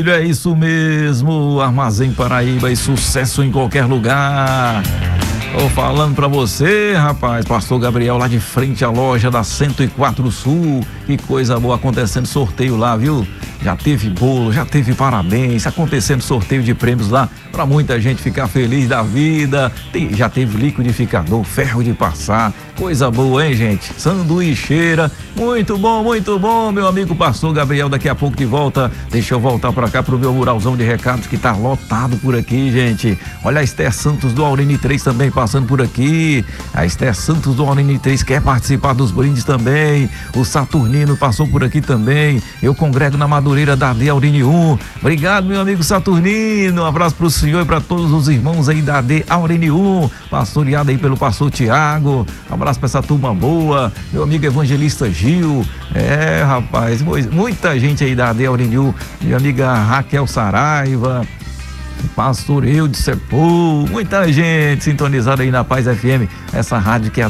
filho, é isso mesmo. Armazém Paraíba e sucesso em qualquer lugar. Tô falando pra você, rapaz, pastor Gabriel, lá de frente à loja da 104 Sul. Que coisa boa acontecendo sorteio lá, viu? Já teve bolo, já teve parabéns, acontecendo sorteio de prêmios lá pra muita gente ficar feliz da vida. Já teve liquidificador, ferro de passar, coisa boa, hein, gente? Sanduicheira, muito bom, meu amigo pastor Gabriel, daqui a pouco de volta. Deixa eu voltar pra cá pro meu muralzão de recados que tá lotado por aqui, gente. Olha a Esther Santos do Aurine 3 também passando por aqui. A Esther Santos do Aurine 3 quer participar dos brindes também. O Saturnino passou por aqui também. Eu congrego na Madureira da AD Aurine 1. Obrigado, meu amigo Saturnino. Um abraço pro senhor e para todos os irmãos aí da AD Aurine 1, pastoreado aí pelo pastor Tiago. Um abraço pra essa turma boa. Meu amigo evangelista Gil. Rapaz, muita gente aí da AD Aurine 1. Minha amiga Raquel Saraiva. Pastor Eudes Sepul, muita gente sintonizada aí na Paz FM, essa rádio que é